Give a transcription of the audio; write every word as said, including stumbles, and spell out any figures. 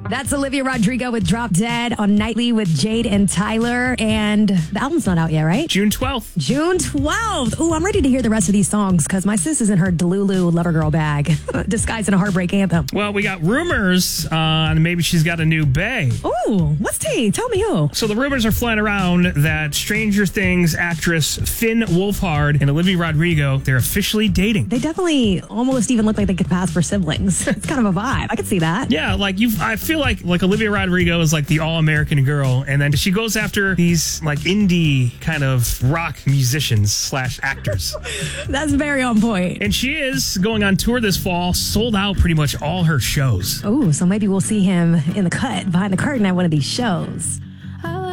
That's Olivia Rodrigo with Drop Dead on Nightly with Jade and Tyler. And the album's not out yet, right? June twelfth. June twelfth. Ooh, I'm ready to hear the rest of these songs because my sis is in her Delulu Lover Girl bag, disguised in a heartbreak anthem. Well, we got rumors on maybe she's got a new bae. Ooh, what's tea? Tell me who. So the rumors are flying around that Stranger Things actress Finn Wolfhard and Olivia Rodrigo, they're officially dating. They definitely almost even look like they could pass for siblings. It's kind of a vibe. I could see that. Yeah, like you, I feel like like Olivia Rodrigo is like the all-American girl, and then she goes after these like indie kind of rock musicians slash actors. That's very on point. And she is going on tour this fall, sold out pretty much all her shows. Oh, so maybe we'll see him in the cut behind the curtain at one of these shows.